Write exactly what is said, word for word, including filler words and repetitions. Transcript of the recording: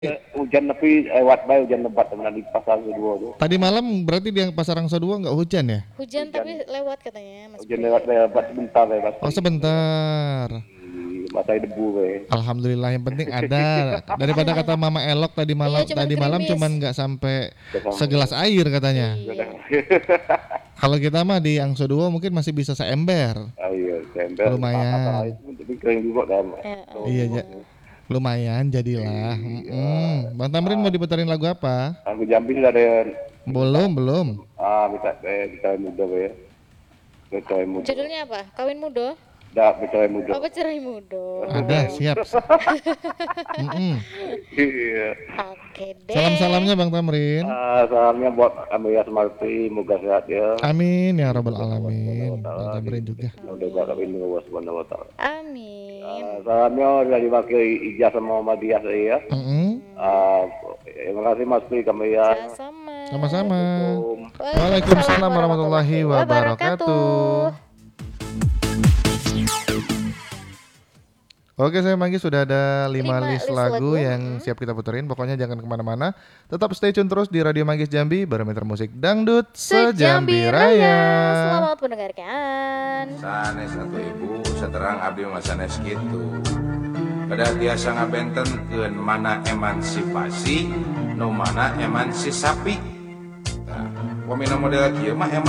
Hujan tapi lewat bae hujan lebat teman di pasar kedua tuh. Tadi malam berarti di Pasar Angsa dua nggak hujan ya? Hujan, Hujan. tapi lewat katanya Mas Hujan Pri. lewat bae lebat sebentar bae pasti. Oh sebentar. Batai debu bae. Alhamdulillah yang penting ada. Daripada kata Mama Elok tadi malam, Iya, cuman tadi malam gerimis. cuman nggak sampai segelas air katanya. Iya. Kalau kita mah di Angso dua mungkin masih bisa seember. Ayo, ember. Lumayan. Tapi kering juga kan. Eh, oh. Iya, ja- lumayan jadilah. Mm-mm. Bang Tamrin mau diputarin lagu apa? Aku Jambi sudah ada Belum, belum. ah minta bae kita muda bae. Kita muda. Judulnya apa? Kawin muda? Dah kita muda. Apa cerai muda? Ada, siap. Mm-mm. Iya. Oke deh. Salam-salamnya Bang Tamrin. Ah, salamnya buat Amelia Smarty, moga sehat ya. Amin ya rabbal alamin. Bang Tamrin juga. Udah gak kawin dengan Allah Subhanahu wa taala. Amin. Ah, salamnya dari wakil ijazah Muhammadiyah saya ya. Mm-mm. Ah, terima kasih Mas Pri kami ya. Sama-sama. Sama-sama. Waalaikumsalam warahmatullahi wabarakatuh. Oke, saya Manggi sudah ada lima, Lima list, list lagu lagu, yang siap kita puterin. Pokoknya jangan kemana-mana. Tetap stay tune terus di Radio Manggis Jambi, barometer musik dangdut sejambi raya. Selamat mendengarkan. Sanes satu ibu seterang abdi masanes gitu. Pada biasa ngabentenkeun mana emansipasi, nu mana emansisasi. Nah, pemina model kieu mah